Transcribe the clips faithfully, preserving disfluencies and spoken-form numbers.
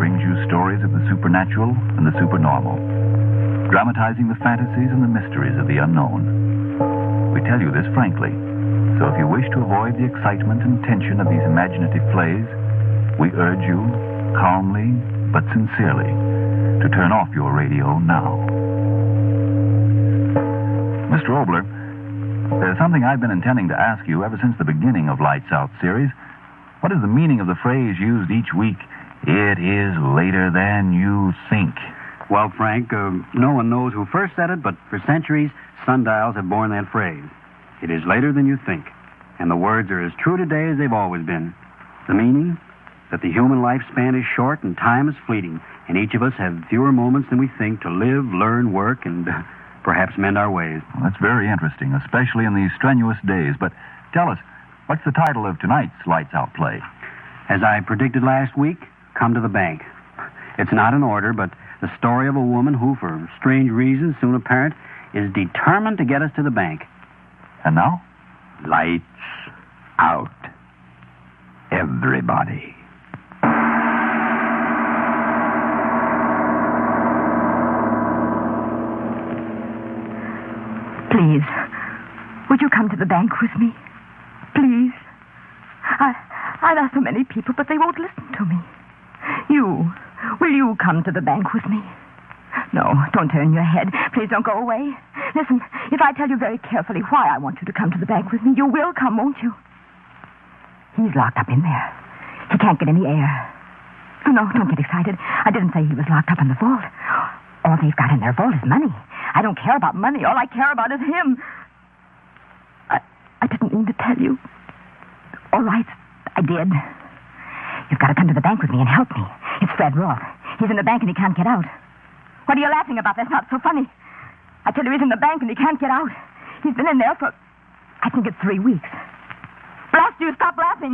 brings you stories of the supernatural and the supernormal, dramatizing the fantasies and the mysteries of the unknown. We tell you this frankly, so if you wish to avoid the excitement and tension of these imaginative plays, we urge you, calmly but sincerely, to turn off your radio now. Mister Obler, there's something I've been intending to ask you ever since the beginning of Lights Out series. What is the meaning of the phrase used each week, "It is later than you think"? Well, Frank, uh, no one knows who first said it, but for centuries, sundials have borne that phrase. It is later than you think. And the words are as true today as they've always been. The meaning? That the human lifespan is short and time is fleeting, and each of us have fewer moments than we think to live, learn, work, and uh, perhaps mend our ways. Well, that's very interesting, especially in these strenuous days. But tell us, what's the title of tonight's Lights Out play? As I predicted last week, Come to the Bank. It's not an order, but the story of a woman who, for strange reasons soon apparent, is determined to get us to the bank. And now? Lights out. Everybody. Please, would you come to the bank with me? Please. I, I've asked so many people, but they won't listen to me. You, will you come to the bank with me? No, don't turn your head. Please don't go away. Listen, if I tell you very carefully why I want you to come to the bank with me, you will come, won't you? He's locked up in there. He can't get any air. Oh, no, don't get excited. I didn't say he was locked up in the vault. All they've got in their vault is money. I don't care about money. All I care about is him. I, I didn't mean to tell you. All right, I did. You've got to come to the bank with me and help me. It's Fred Roth. He's in the bank and he can't get out. What are you laughing about? That's not so funny. I tell you, he's in the bank and he can't get out. He's been in there for, I think it's three weeks. Blast you, stop laughing.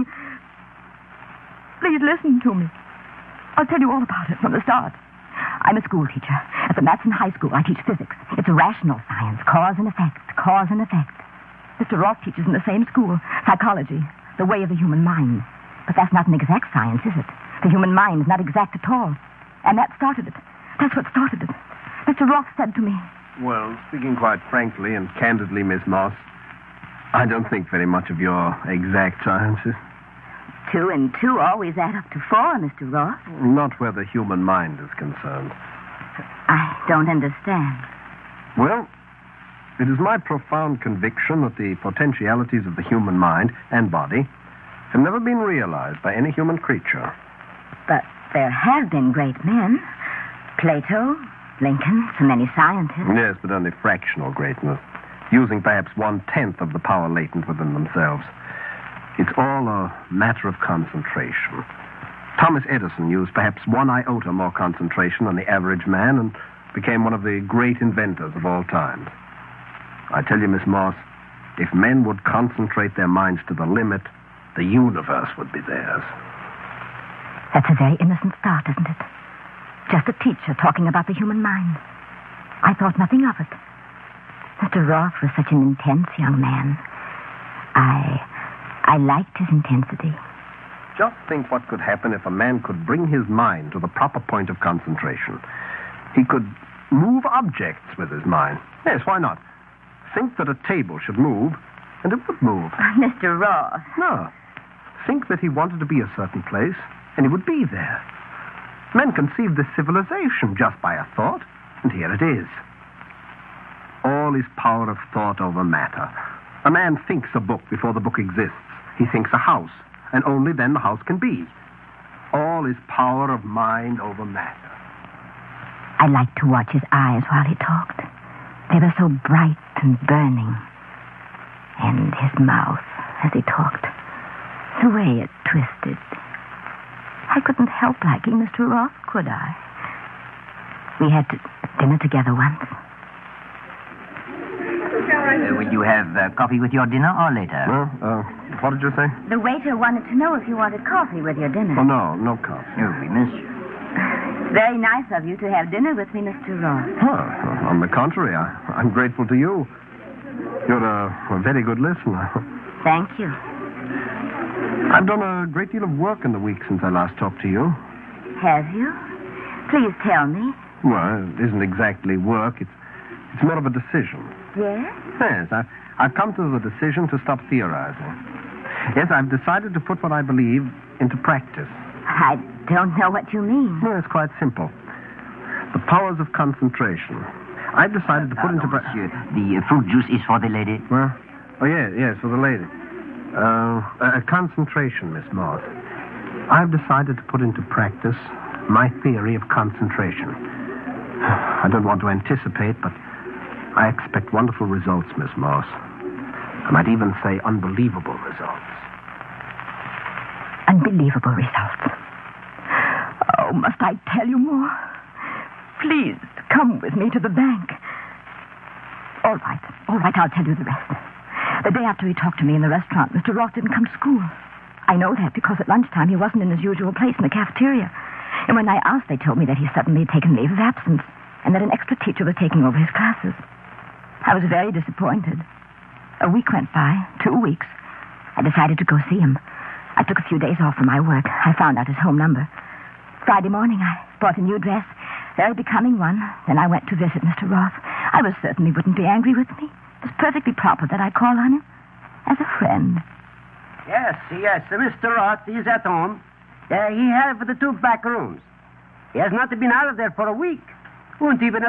Please listen to me. I'll tell you all about it from the start. I'm a school teacher. At the Matson High School, I teach physics. It's a rational science, cause and effect, cause and effect. Mister Roth teaches in the same school, psychology, the way of the human mind. But that's not an exact science, is it? The human mind is not exact at all. And that started it. That's what started it. Mister Roth said to me... Well, speaking quite frankly and candidly, Miss Moss, I don't think very much of your exact sciences. Two and two always add up to four, Mister Roth. Not where the human mind is concerned. I don't understand. Well, it is my profound conviction that the potentialities of the human mind and body have never been realized by any human creature. But there have been great men. Plato, Lincoln, so many scientists. Yes, but only fractional greatness, using perhaps one-tenth of the power latent within themselves. It's all a matter of concentration. Thomas Edison used perhaps one iota more concentration than the average man and became one of the great inventors of all times. I tell you, Miss Moss, if men would concentrate their minds to the limit, the universe would be theirs. That's a very innocent start, isn't it? Just a teacher talking about the human mind. I thought nothing of it. Mister Roth was such an intense young man. I... I liked his intensity. Just think what could happen if a man could bring his mind to the proper point of concentration. He could move objects with his mind. Yes, why not? Think that a table should move, and it would move. Mister Roth. No. Think that he wanted to be a certain place, and he would be there. Men conceived this civilization just by a thought, and here it is. All is power of thought over matter. A man thinks a book before the book exists. He thinks a house, and only then the house can be. All is power of mind over matter. I liked to watch his eyes while he talked. They were so bright and burning. And his mouth, as he talked, the way it twisted. I couldn't help liking Mister Roth, could I? We had to dinner together once. Uh, will you have uh, coffee with your dinner or later? Well, uh, what did you say? The waiter wanted to know if you wanted coffee with your dinner. Oh, no, no coffee. Oh, we miss you. Very nice of you to have dinner with me, Mister Roth. Oh, on the contrary, I, I'm grateful to you. You're a, a very good listener. Thank you. I've done a great deal of work in the week since I last talked to you. Have you? Please tell me. Well, it isn't exactly work. It's it's more of a decision. Yes? Yes, I, I've come to the decision to stop theorizing. Yes, I've decided to put what I believe into practice. I don't know what you mean. Well, it's quite simple. The powers of concentration. I've decided to put into practice... Monsieur, the uh, fruit juice is for the lady. Well, oh, yes, yes, for the lady. Uh, uh, concentration, Miss Moss. I've decided to put into practice my theory of concentration. I don't want to anticipate, but I expect wonderful results, Miss Moss. I might even say unbelievable results. Unbelievable results. Oh, must I tell you more? Please, come with me to the bank. All right, all right, I'll tell you the rest. The day after he talked to me in the restaurant, Mister Roth didn't come to school. I know that because at lunchtime he wasn't in his usual place in the cafeteria. And when I asked, they told me that he suddenly had taken leave of absence and that an extra teacher was taking over his classes. I was very disappointed. A week went by, two weeks. I decided to go see him. I took a few days off from my work. I found out his home number. Friday morning, I bought a new dress, very becoming one. Then I went to visit Mister Roth. I was certain he wouldn't be angry with me. It was perfectly proper that I call on him as a friend. Yes, yes, Mister Roth is at home. Uh, he has for the two back rooms. He has not been out of there for a week. Won't even